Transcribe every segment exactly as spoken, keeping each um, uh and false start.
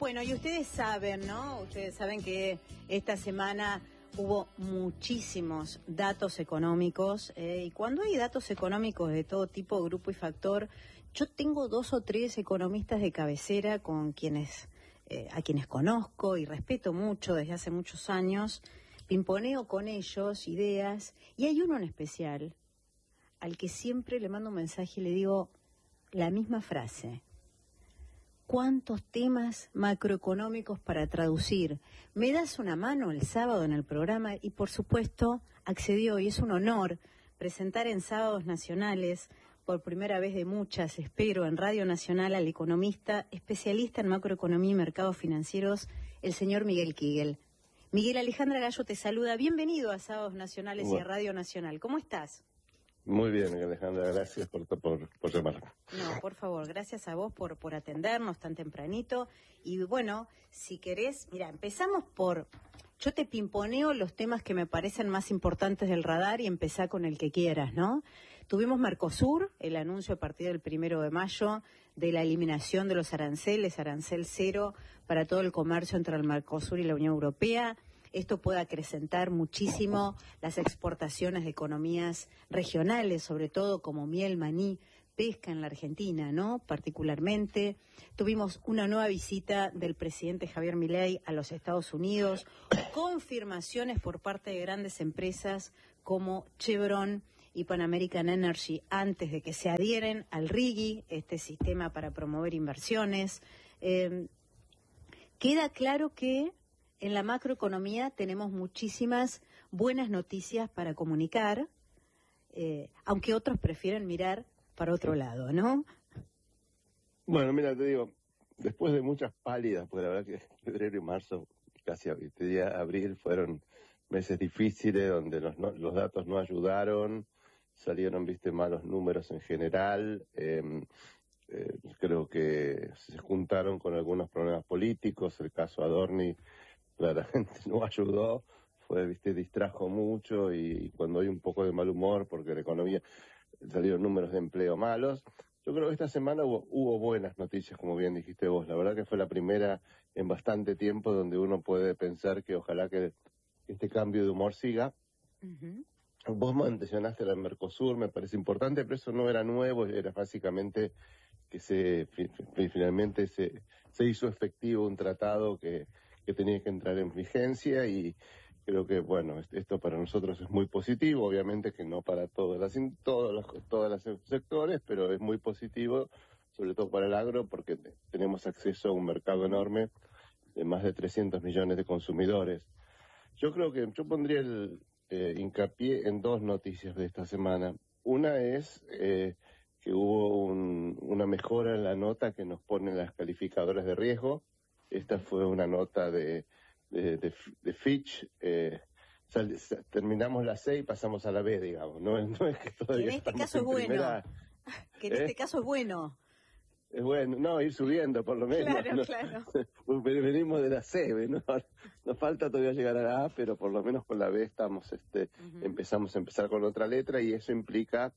Bueno, y ustedes saben, ¿no? Ustedes saben que esta semana hubo muchísimos datos económicos, eh, y cuando hay datos económicos de todo tipo, grupo y factor, yo tengo dos o tres economistas de cabecera con quienes, eh, a quienes conozco y respeto mucho desde hace muchos años, pimponeo con ellos ideas, y hay uno en especial al que siempre le mando un mensaje y le digo la misma frase. ¿Cuántos temas macroeconómicos para traducir? ¿Me das una mano el sábado en el programa? Y por supuesto accedió, y es un honor presentar en Sábados Nacionales, por primera vez de muchas, espero, en Radio Nacional, al economista, especialista en macroeconomía y mercados financieros, el señor Miguel Kigel. Miguel, Alejandra Gallo te saluda. Bienvenido a Sábados Nacionales bueno. y a Radio Nacional. ¿Cómo estás? Muy bien, Alejandra, gracias por, por, por llamar. No, por favor, gracias a vos por, por atendernos tan tempranito. Y bueno, si querés, mira, empezamos por... Yo te pimponeo los temas que me parecen más importantes del radar y empezá con el que quieras, ¿no? Tuvimos Mercosur, el anuncio a partir del primero de mayo de la eliminación de los aranceles, arancel cero para todo el comercio entre el Mercosur y la Unión Europea. Esto puede acrecentar muchísimo las exportaciones de economías regionales, sobre todo como miel, maní, pesca en la Argentina, ¿no? Particularmente. Tuvimos una nueva visita del presidente Javier Milei a los Estados Unidos, confirmaciones por parte de grandes empresas como Chevron y Pan American Energy antes de que se adhieren al RIGI, este sistema para promover inversiones. Eh, queda claro que en la macroeconomía tenemos muchísimas buenas noticias para comunicar, eh, aunque otros prefieren mirar para otro lado, ¿no? Bueno, mira, te digo, después de muchas pálidas, porque la verdad que febrero y marzo, casi este día abril, fueron meses difíciles donde los, no, los datos no ayudaron, salieron, viste, malos números en general, eh, eh, creo que se juntaron con algunos problemas políticos, el caso Adorni claramente no ayudó, fue, viste, distrajo mucho y cuando hay un poco de mal humor porque la economía salieron números de empleo malos. Yo creo que esta semana hubo, hubo buenas noticias, como bien dijiste vos. La verdad que fue la primera en bastante tiempo donde uno puede pensar que ojalá que este cambio de humor siga. Uh-huh. Vos mencionaste el Mercosur, me parece importante, pero eso no era nuevo, era básicamente que se finalmente se, se hizo efectivo un tratado que que tenía que entrar en vigencia y creo que, bueno, esto para nosotros es muy positivo, obviamente que no para todas las, todos los, todos los sectores, pero es muy positivo, sobre todo para el agro, porque tenemos acceso a un mercado enorme de más de trescientos millones de consumidores. Yo creo que yo pondría el eh, hincapié en dos noticias de esta semana. Una es eh, que hubo un, una mejora en la nota que nos ponen las calificadoras de riesgo. Esta fue una nota de, de, de, de Fitch, eh, sal, sal, terminamos la C y pasamos a la B, digamos, no, no es que todavía que en este caso en es bueno, primera, que en ¿eh? este caso es bueno. Es bueno, no, ir subiendo por lo menos. Claro, no, claro. Venimos de la C, ¿no? Nos falta todavía llegar a la A, pero por lo menos con la B estamos, este, uh-huh. empezamos a empezar con otra letra y eso implica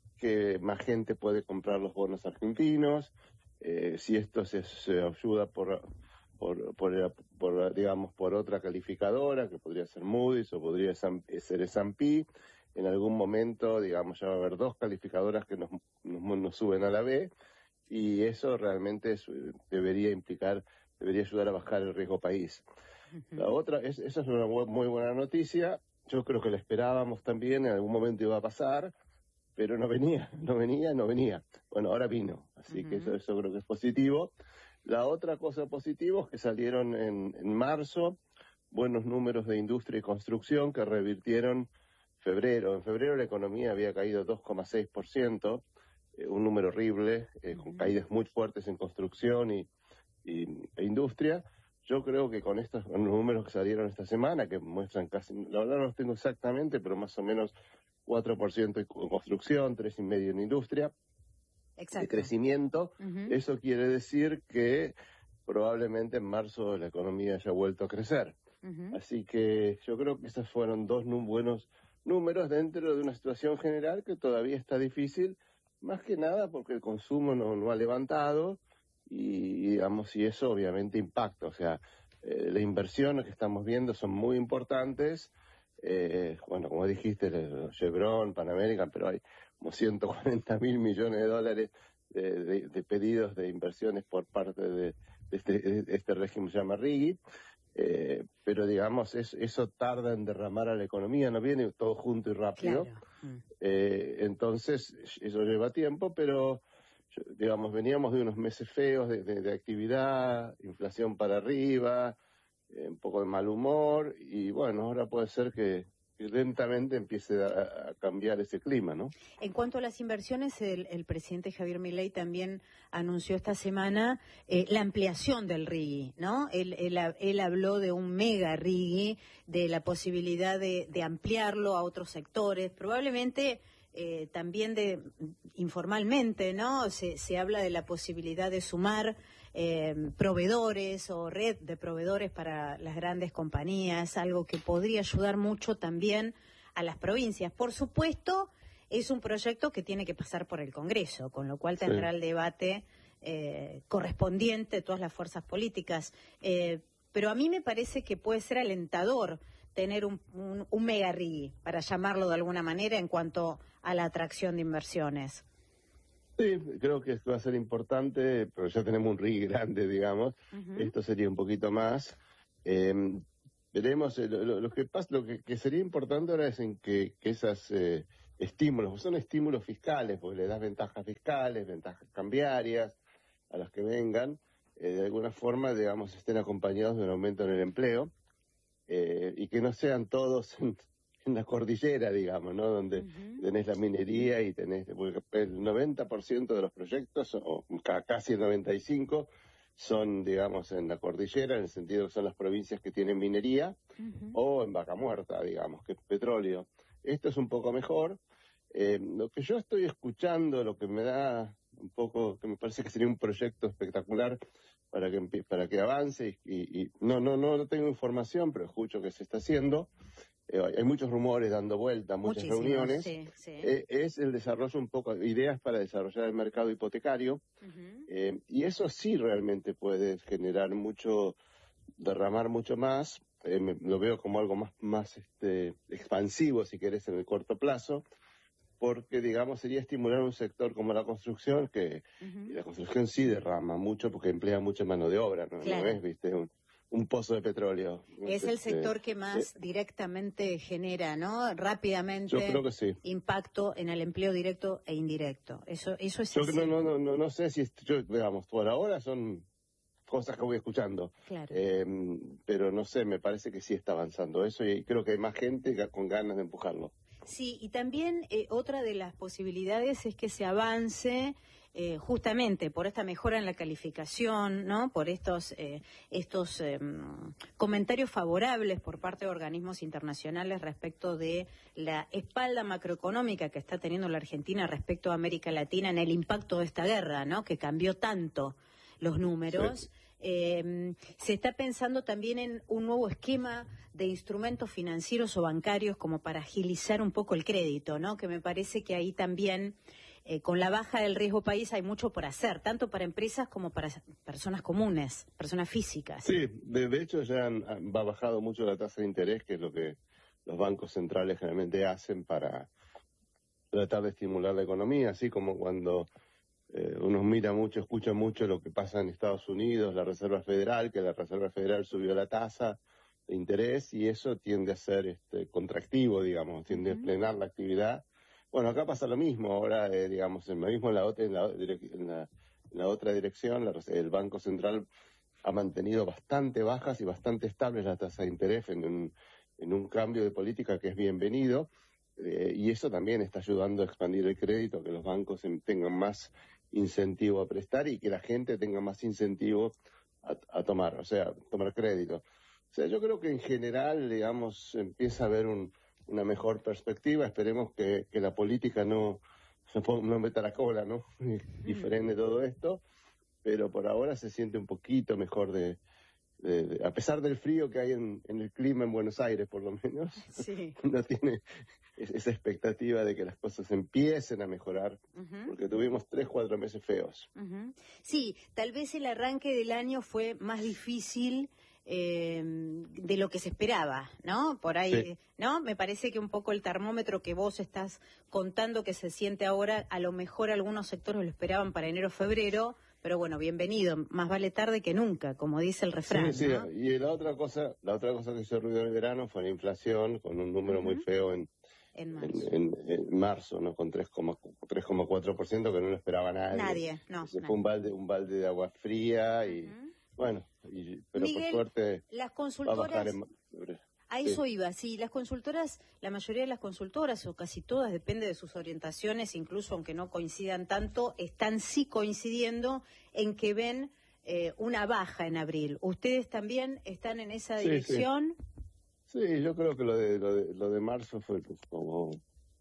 que más gente puede comprar los bonos argentinos, eh, si esto se, se ayuda por... Por, por, por, digamos, por otra calificadora, que podría ser Moody's o podría ser S and P. En algún momento, digamos, ya va a haber dos calificadoras que nos, nos, nos suben a la B, y eso realmente es, debería implicar, debería ayudar a bajar el riesgo país. Uh-huh. La otra, es, esa es una muy buena noticia, yo creo que la esperábamos también, en algún momento iba a pasar, pero no venía, no venía, no venía. Bueno, ahora vino, así uh-huh. que eso, eso creo que es positivo. La otra cosa positiva es que salieron en, en marzo buenos números de industria y construcción que revirtieron febrero. En febrero la economía había caído dos coma seis por ciento, eh, un número horrible, eh, con caídas muy fuertes en construcción y, y e industria. Yo creo que con estos con los números que salieron esta semana, que muestran casi, la verdad no los tengo exactamente, pero más o menos cuatro por ciento en construcción, tres coma cinco por ciento en industria, Exacto. de crecimiento, uh-huh. eso quiere decir que probablemente en marzo la economía haya vuelto a crecer. Uh-huh. Así que yo creo que esos fueron dos num- buenos números dentro de una situación general que todavía está difícil, más que nada porque el consumo no, no ha levantado y, y digamos, y eso obviamente impacta. O sea, eh, las inversiones que estamos viendo son muy importantes. Eh, bueno, como dijiste, Chevron, Pan American, pero hay como ciento cuarenta mil millones de dólares de, de, de pedidos de inversiones por parte de, de, este, de este régimen que se llama RIGI. Eh, pero digamos, es, eso tarda en derramar a la economía, no viene todo junto y rápido. Claro. Mm. Eh, entonces, eso lleva tiempo, pero digamos, veníamos de unos meses feos de, de, de actividad, inflación para arriba, eh, un poco de mal humor, y bueno, ahora puede ser que, que lentamente empiece a, a cambiar ese clima, ¿no? En cuanto a las inversiones, el, el presidente Javier Milei también anunció esta semana eh, la ampliación del RIGI, ¿no? Él, él, él habló de un mega RIGI, de la posibilidad de, de ampliarlo a otros sectores, probablemente eh, también de informalmente, ¿no? Se, se habla de la posibilidad de sumar eh, proveedores o red de proveedores para las grandes compañías, algo que podría ayudar mucho también a las provincias. Por supuesto, es un proyecto que tiene que pasar por el Congreso, con lo cual tendrá sí. el debate eh, correspondiente de todas las fuerzas políticas. Eh, pero a mí me parece que puede ser alentador tener un, un, un mega RIGI, para llamarlo de alguna manera, en cuanto a la atracción de inversiones. Sí, creo que esto va a ser importante, pero ya tenemos un RIGI grande, digamos. Uh-huh. Esto sería un poquito más. Eh, veremos, eh, lo, lo que pasa, lo que, que sería importante ahora es en que, que esos eh, estímulos, son estímulos fiscales, porque le das ventajas fiscales, ventajas cambiarias a los que vengan, eh, de alguna forma, digamos, estén acompañados de un aumento en el empleo, eh, y que no sean todos en, en la cordillera, digamos, ¿no? Donde uh-huh. tenés la minería y tenés, porque el noventa por ciento de los proyectos, o casi el noventa y cinco por ciento, son, digamos, en la cordillera, en el sentido que son las provincias que tienen minería, uh-huh. o en Vaca Muerta, digamos, que es petróleo. Esto es un poco mejor. Eh, lo que yo estoy escuchando, lo que me da un poco, que me parece que sería un proyecto espectacular para que para que avance, y, y, y no, no, no, no tengo información, pero escucho que se está haciendo. Eh, hay muchos rumores dando vuelta, muchas Muchísimo, reuniones, sí, sí. Eh, es el desarrollo un poco, ideas para desarrollar el mercado hipotecario, uh-huh. eh, y eso sí realmente puede generar mucho, derramar mucho más, eh, me, lo veo como algo más, más este, expansivo, si querés, en el corto plazo, porque, digamos, sería estimular un sector como la construcción, que uh-huh. la construcción sí derrama mucho porque emplea mucha mano de obra, ¿no? Claro. ¿No es, viste, un, un pozo de petróleo? Es el sector que más eh, directamente genera, ¿no? Rápidamente. Yo creo que sí. Impacto en el empleo directo e indirecto. Eso, eso es yo así. No, no, no, no, no sé si, yo, digamos, por ahora son cosas que voy escuchando. Claro. Eh, pero no sé, me parece que sí está avanzando eso, y creo que hay más gente con ganas de empujarlo. Sí, y también eh, otra de las posibilidades es que se avance eh, justamente por esta mejora en la calificación, ¿no? Por estos eh, estos eh, comentarios favorables por parte de organismos internacionales respecto de la espalda macroeconómica que está teniendo la Argentina respecto a América Latina en el impacto de esta guerra, ¿no? Que cambió tanto los números. Sí. Eh, se está pensando también en un nuevo esquema de instrumentos financieros o bancarios como para agilizar un poco el crédito, ¿no? Que me parece que ahí también, eh, con la baja del riesgo país, hay mucho por hacer, tanto para empresas como para personas comunes, personas físicas. Sí, de, de hecho ya han, han, va bajado mucho la tasa de interés, que es lo que los bancos centrales generalmente hacen para tratar de estimular la economía, así como cuando Eh, uno mira mucho, escucha mucho lo que pasa en Estados Unidos, la Reserva Federal, que la Reserva Federal subió la tasa de interés, y eso tiende a ser este, contractivo, digamos, tiende uh-huh. a frenar la actividad. Bueno, acá pasa lo mismo, ahora, eh, digamos, en lo mismo en la, otra, en la, en la, en la otra dirección, la, el Banco Central ha mantenido bastante bajas y bastante estables las tasas de interés en un, en un cambio de política que es bienvenido, eh, y eso también está ayudando a expandir el crédito, que los bancos tengan más incentivo a prestar y que la gente tenga más incentivo a, a tomar, o sea, tomar crédito. O sea, yo creo que en general, digamos, empieza a haber un, una mejor perspectiva. Esperemos que, que la política no, no meta la cola, ¿no? Y, y frene todo esto, pero por ahora se siente un poquito mejor de, de, de, a pesar del frío que hay en, en el clima en Buenos Aires, por lo menos, sí. no tiene esa expectativa de que las cosas empiecen a mejorar, uh-huh. porque tuvimos tres, cuatro meses feos. Uh-huh. Sí, tal vez el arranque del año fue más difícil eh, de lo que se esperaba, ¿no? Por ahí, sí. ¿no? Me parece que un poco el termómetro que vos estás contando que se siente ahora, a lo mejor algunos sectores lo esperaban para enero, febrero, pero bueno, bienvenido, más vale tarde que nunca, como dice el refrán, sí, ¿no? Sí, y la otra cosa, la otra cosa que hizo ruido en el verano fue la inflación, con un número uh-huh. muy feo en, en marzo, en, en, en marzo, ¿no? Con tres coma cuatro por ciento, que no lo esperaba nadie. Nadie, no. Ese nadie. fue un balde, un balde de agua fría y, uh-huh. bueno, y, pero Miguel, por suerte las consultoras... va a bajar en... A eso sí. iba, sí, las consultoras, la mayoría de las consultoras, o casi todas, depende de sus orientaciones, incluso aunque no coincidan tanto, están sí coincidiendo en que ven eh, una baja en abril. ¿Ustedes también están en esa sí, dirección? Sí. sí, yo creo que lo de, lo de, lo de marzo fue como,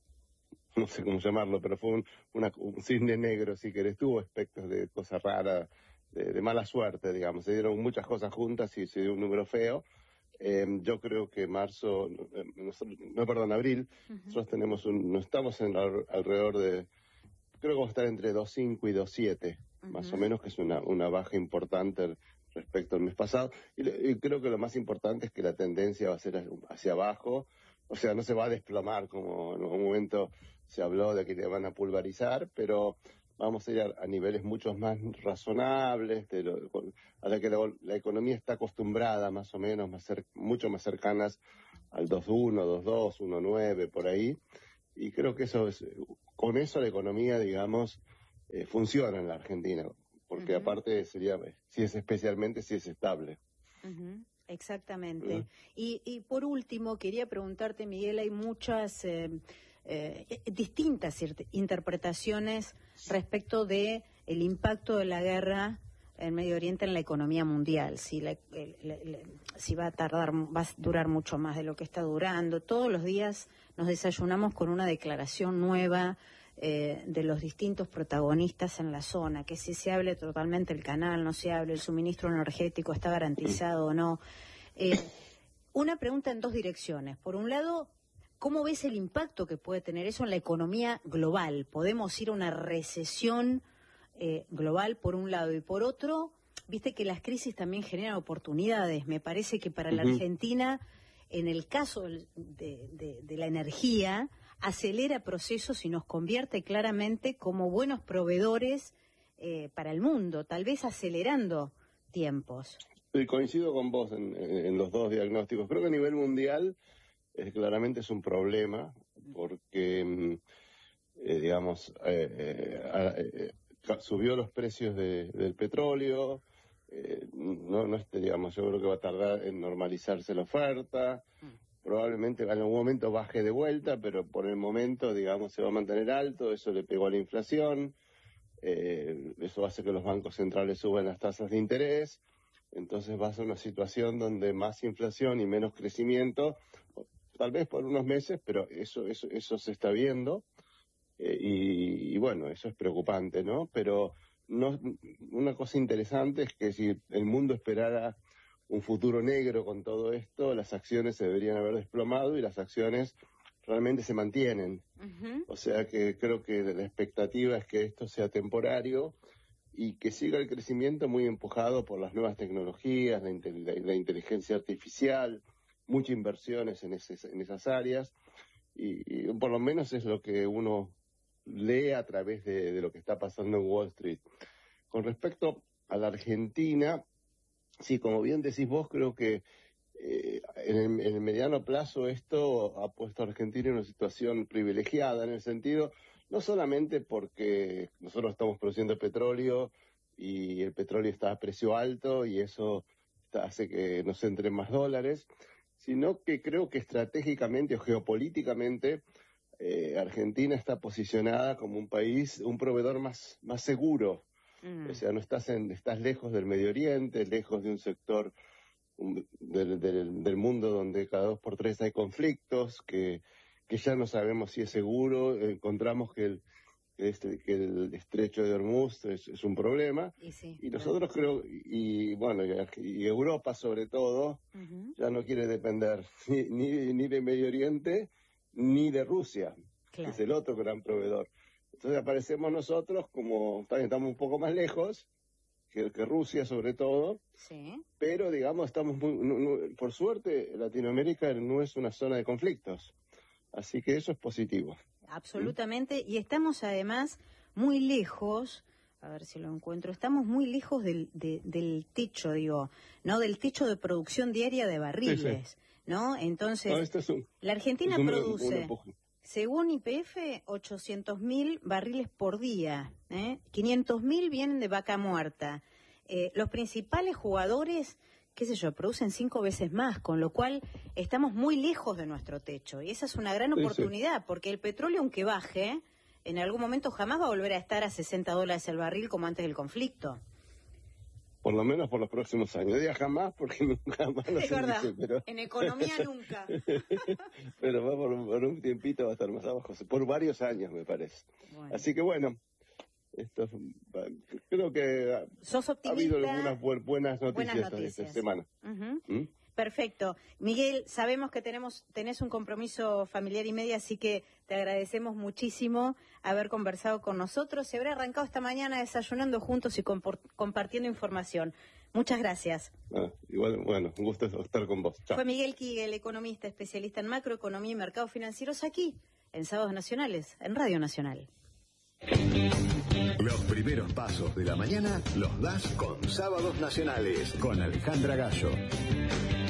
no sé cómo llamarlo, pero fue un, una, un cisne negro, si querés, tuvo aspectos de cosas raras, de, de mala suerte, digamos, se dieron muchas cosas juntas y se dio un número feo. Eh, yo creo que marzo, eh, nosotros, no, perdón, abril, uh-huh. nosotros tenemos un, no estamos en la, alrededor de, creo que vamos a estar entre dos coma cinco y dos coma siete, uh-huh. más o menos, que es una, una baja importante respecto al mes pasado, y, y creo que lo más importante es que la tendencia va a ser hacia abajo, o sea, no se va a desplomar como en un momento se habló de que te van a pulverizar, pero vamos a ir a, a niveles mucho más razonables, de lo, a la que la, la economía está acostumbrada más o menos, más cer, mucho más cercanas al dos coma uno, dos coma dos, uno coma nueve, por ahí, y creo que eso es, con eso la economía, digamos, eh, funciona en la Argentina, porque uh-huh. aparte sería, si es especialmente, si es estable. Uh-huh. Exactamente. Uh-huh. Y, y por último, quería preguntarte, Miguel, hay muchas... Eh, Eh, distintas interpretaciones respecto de el impacto de la guerra en Medio Oriente en la economía mundial, si, la, el, el, si va a tardar, va a durar mucho más de lo que está durando. Todos los días nos desayunamos con una declaración nueva eh, de los distintos protagonistas en la zona, que si se hable totalmente el canal, no se hable, el suministro energético está garantizado o no. Eh, una pregunta en dos direcciones. Por un lado, ¿cómo ves el impacto que puede tener eso en la economía global? ¿Podemos ir a una recesión eh, global por un lado? Y por otro, viste que las crisis también generan oportunidades. Me parece que para uh-huh. la Argentina, en el caso de, de, de la energía, acelera procesos y nos convierte claramente como buenos proveedores eh, para el mundo, tal vez acelerando tiempos. Sí, coincido con vos en, en los dos diagnósticos. Creo que a nivel mundial... Es, claramente es un problema porque, eh, digamos, eh, eh, eh, subió los precios de, del petróleo, eh, no, no este, digamos, yo creo que va a tardar en normalizarse la oferta, probablemente en algún momento baje de vuelta, pero por el momento, digamos, se va a mantener alto, eso le pegó a la inflación, eh, eso hace que los bancos centrales suban las tasas de interés, entonces va a ser una situación donde más inflación y menos crecimiento, tal vez por unos meses, pero eso eso eso se está viendo eh, y, y bueno, eso es preocupante, ¿no? Pero no, una cosa interesante es que si el mundo esperara un futuro negro con todo esto, las acciones se deberían haber desplomado y las acciones realmente se mantienen. Uh-huh. O sea que creo que la expectativa es que esto sea temporario y que siga el crecimiento muy empujado por las nuevas tecnologías, la, la, la inteligencia artificial, muchas inversiones en, ese, en esas áreas, y, y por lo menos es lo que uno lee a través de, de lo que está pasando en Wall Street. Con respecto a la Argentina, sí, como bien decís vos, creo que eh, en, el, en el mediano plazo esto ha puesto a Argentina en una situación privilegiada, en el sentido, no solamente porque nosotros estamos produciendo petróleo y el petróleo está a precio alto y eso hace que nos entren más dólares, sino que creo que estratégicamente o geopolíticamente eh, Argentina está posicionada como un país, un proveedor más, más seguro. Mm. O sea, no estás, en, estás lejos del Medio Oriente, lejos de un sector un, del, del, del mundo donde cada dos por tres hay conflictos, que, que ya no sabemos si es seguro. Encontramos que el, que, este, que el estrecho de Hormuz es, es un problema. Y, sí, y nosotros creo, y bueno, y, y Europa sobre todo, uh-huh. ya no quiere depender ni, ni, ni de Medio Oriente ni de Rusia, claro. que es el otro gran proveedor. Entonces aparecemos nosotros como, también estamos un poco más lejos, que, que Rusia sobre todo, sí. pero digamos estamos muy, no, no, por suerte Latinoamérica no es una zona de conflictos, así que eso es positivo. Absolutamente, ¿Mm? Y estamos además muy lejos, a ver si lo encuentro, estamos muy lejos del, de, del techo, digo, ¿no? Del techo de producción diaria de barriles, sí, sí. ¿no? Entonces, no, este es un, la Argentina es un, produce... Un, un según Y P F, ochocientos mil barriles por día, ¿eh? quinientos mil vienen de vaca muerta. Eh, los principales jugadores, qué sé yo, producen cinco veces más, con lo cual estamos muy lejos de nuestro techo. Y esa es una gran oportunidad, sí, sí. porque el petróleo, aunque baje, en algún momento jamás va a volver a estar a sesenta dólares el barril como antes del conflicto. Por lo menos por los próximos años. Ya jamás, porque nunca más lo es verdad, dice, pero... en economía nunca. Pero va por, por un tiempito va a estar más abajo, por varios años me parece. Bueno. Así que bueno, esto, creo que ¿Sos optimista? Ha habido algunas bu buenas noticias, buenas noticias esta semana. Uh-huh. ¿Mm? Perfecto. Miguel, sabemos que tenemos tenés un compromiso familiar y medio, así que te agradecemos muchísimo haber conversado con nosotros. Se habrá arrancado esta mañana desayunando juntos y compartiendo información. Muchas gracias. Ah, igual, bueno, un gusto estar con vos. Chao. Fue Miguel Kigel, economista especialista en macroeconomía y mercados financieros, aquí, en Sábados Nacionales, en Radio Nacional. Los primeros pasos de la mañana los das con Sábados Nacionales, con Alejandra Gallo.